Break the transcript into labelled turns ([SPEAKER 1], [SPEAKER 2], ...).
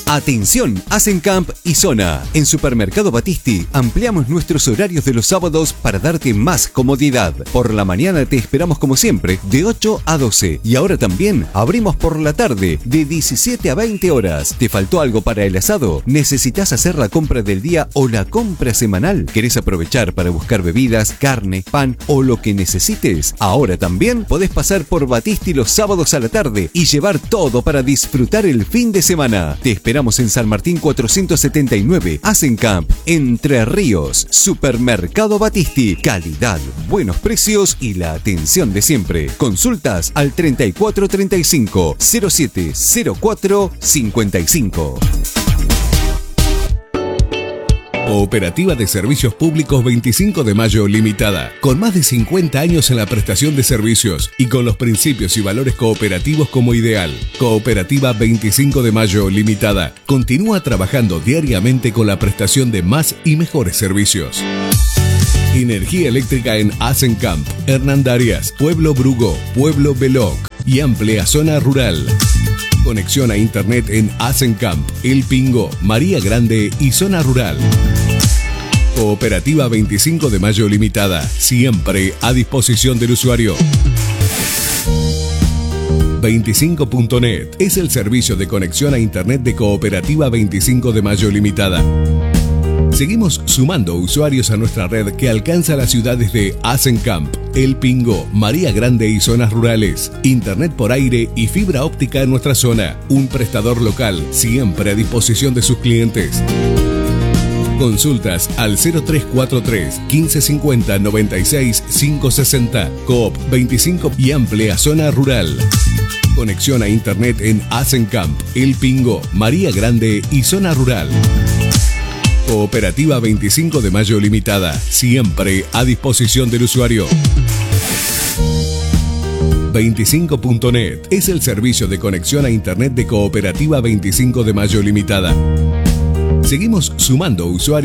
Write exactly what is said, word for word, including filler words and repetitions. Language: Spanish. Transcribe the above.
[SPEAKER 1] Atención, Asencamp y Zona. En Supermercado Battisti ampliamos nuestros horarios de los sábados para darte más comodidad. Por la mañana te esperamos como siempre de ocho a doce y ahora también abrimos por la tarde de diecisiete a veinte horas. ¿Te faltó algo para el asado? ¿Necesitas hacer la compra del día o la compra semanal? ¿Querés aprovechar para buscar bebidas, carne, pan o lo que necesites? Ahora también podés pasar por Battisti los sábados a la tarde y llevar todo para disfrutar el fin de semana. Te esperamos en San Martín cuatrocientos setenta y nueve, Asencamp, Entre Ríos. Supermercado Battisti, calidad, buenos precios y la atención de siempre. Consultas al treinta y cuatro treinta y cinco, cero siete cero cuatro cincuenta y cinco.
[SPEAKER 2] Cooperativa de Servicios Públicos veinticinco de Mayo Limitada, con más de cincuenta años en la prestación de servicios y con los principios y valores cooperativos como ideal. Cooperativa veinticinco de Mayo Limitada continúa trabajando diariamente con la prestación de más y mejores servicios. Energía eléctrica en Asencamp, Hernandarias, Pueblo Brugo, Pueblo Beloc y amplia zona rural. Conexión a internet en Asencamp, El Pingo, María Grande y zona rural. Cooperativa veinticinco de Mayo Limitada, siempre a disposición del usuario. veinticinco punto net es el servicio de conexión a internet de Cooperativa veinticinco de Mayo Limitada. Seguimos sumando usuarios a nuestra red que alcanza las ciudades de Asencamp, El Pingo, María Grande y zonas rurales. Internet por aire y fibra óptica en nuestra zona. Un prestador local siempre a disposición de sus clientes. Consultas al cero tres cuatro tres, quince cincuenta, noventa y seis, quinientos sesenta. Coop veinticinco y amplia zona rural. Conexión a internet en Asencamp, El Pingo, María Grande y zona rural. Cooperativa veinticinco de Mayo Limitada, siempre a disposición del usuario. veinticinco punto net es el servicio de conexión a internet de Cooperativa veinticinco de Mayo Limitada. Seguimos sumando usuarios